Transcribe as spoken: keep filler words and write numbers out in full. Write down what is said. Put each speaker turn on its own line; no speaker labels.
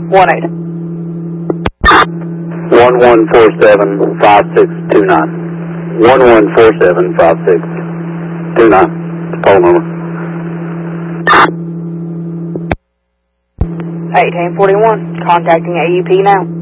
one eight.
one one four seven five six two nine. one one four seven five six two nine. Phone number.
eighteen forty-one, contacting A U P now.